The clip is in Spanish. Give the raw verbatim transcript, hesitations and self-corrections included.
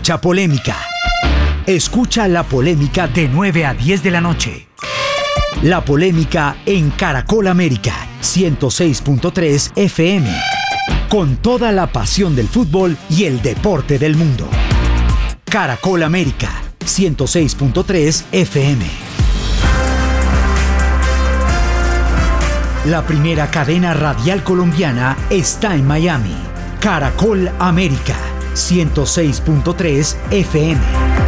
mucha polémica. Escucha La Polémica de nueve a diez de la noche. La Polémica en Caracol América, ciento seis punto tres F M. Con toda la pasión del fútbol y el deporte del mundo. Caracol América, ciento seis punto tres F M. La primera cadena radial colombiana está en Miami. Caracol América, ciento seis punto tres F M.